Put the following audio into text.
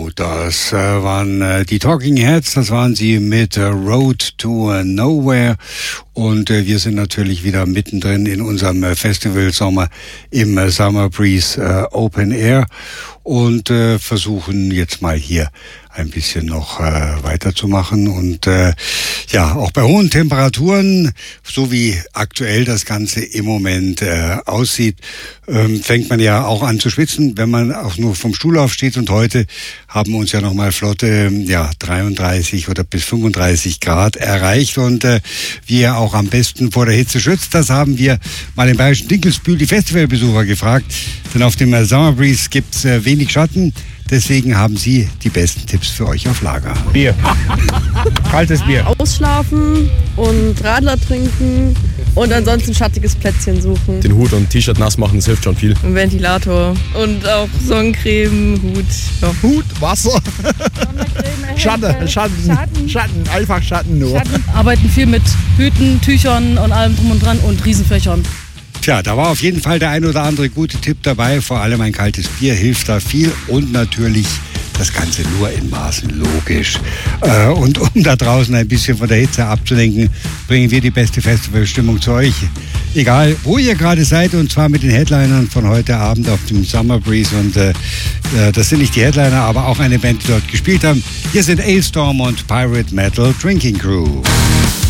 So, das waren die Talking Heads, das waren sie mit Road to Nowhere. Und wir sind natürlich wieder mittendrin in unserem Festival Sommer im Summer Breeze Open Air und versuchen jetzt mal hier ein bisschen noch weiterzumachen. Und ja, auch bei hohen Temperaturen, so wie aktuell das Ganze im Moment aussieht, fängt man ja auch an zu schwitzen, wenn man auch nur vom Stuhl aufsteht. Und heute haben uns ja nochmal flotte 33 oder bis 35 Grad erreicht. Und wie ihr auch am besten vor der Hitze schützt, das haben wir mal im Bayerischen Dinkelsbühl die Festivalbesucher gefragt. Denn auf dem Summer Breeze gibt's wenig Schatten. Deswegen haben sie die besten Tipps für euch auf Lager. Bier. Kaltes Bier. Ausschlafen und Radler trinken und ansonsten schattiges Plätzchen suchen. Den Hut und T-Shirt nass machen, das hilft schon viel. Ein Ventilator und auch Sonnencreme, Hut. Ja. Hut, Wasser. Schatten, einfach Schatten nur. Arbeiten viel mit Hüten, Tüchern und allem drum und dran und Riesenfächern. Tja, da war auf jeden Fall der ein oder andere gute Tipp dabei. Vor allem ein kaltes Bier hilft da viel und natürlich das Ganze nur in Maßen, logisch. Und um da draußen ein bisschen von der Hitze abzulenken, bringen wir die beste Festivalstimmung zu euch. Egal, wo ihr gerade seid, und zwar mit den Headlinern von heute Abend auf dem Summer Breeze. Und das sind nicht die Headliner, aber auch eine Band, die dort gespielt haben. Hier sind Alestorm und Pirate Metal Drinking Crew.